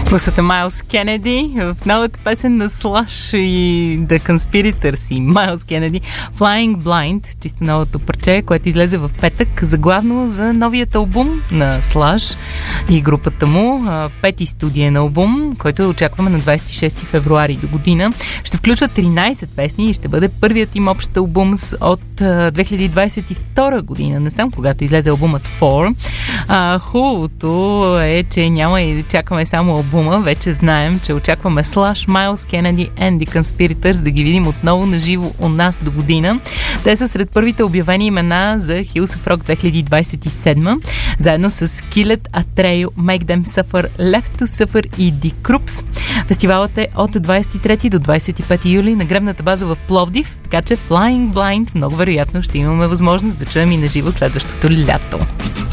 Слушате Майлз Кенеди в новата песен на Slash и The Conspirators и Майлз Кенеди Flying Blind, чисто новото парче, което излезе в петък, заглавно за новият албум на Slash и групата му, пети студиен албум, който очакваме на 26 февруари до година. Ще включва 13 песни и ще бъде първият им общ албум от 2022 година, не съм, когато излезе албумът 4. Хубавото е, че няма и чакаме само албума, вече знаем, че очакваме Slash, Майлз Кенеди and The Conspirators да ги видим отново наживо у нас до година. Те са сред първите обявени имена за Hills of Rock 2027, заедно с Skillet, Atreyu, Make Them Suffer, Left to Suffer и The Krups. Фестивалът е от 23 до 25 юли на гребната база в Пловдив, така че Flying Blind много вероятно ще имаме възможност да чуем и наживо следващото лято.